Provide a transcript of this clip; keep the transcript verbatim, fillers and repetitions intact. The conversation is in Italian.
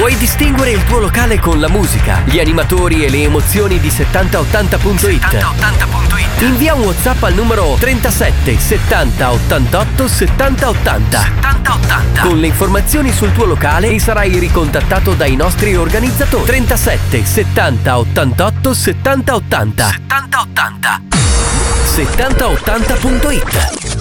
Vuoi distinguere il tuo locale con la musica, gli animatori e le emozioni di settanta ottanta punto it? settanta ottanta punto it. Invia un WhatsApp al numero trentasette settanta ottantotto settanta ottanta settanta ottanta con le informazioni sul tuo locale e sarai ricontattato dai nostri organizzatori. trentasette settanta ottantotto settanta ottanta settanta ottanta settanta ottanta punto it.